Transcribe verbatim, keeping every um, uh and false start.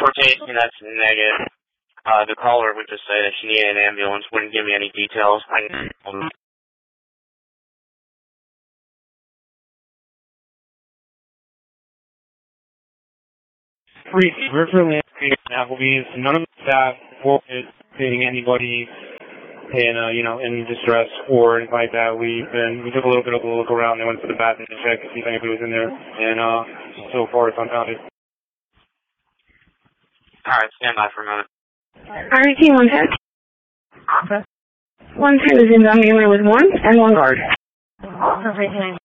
Transportation, that's negative. Uh, the caller would just say that she needed an ambulance, wouldn't give me any details. I um, Free, we're for landscaping at Applebee's. None of the staff is paying anybody in, uh, you know, in distress or anything like that. We've been, we took a little bit of a look around and went to the bathroom to check to see if anybody was in there. And, uh, so far it's unfounded. Alright, stand by for a moment. R E T one ten. Okay. one ten is in Montgomery with one and one guard. Perfect.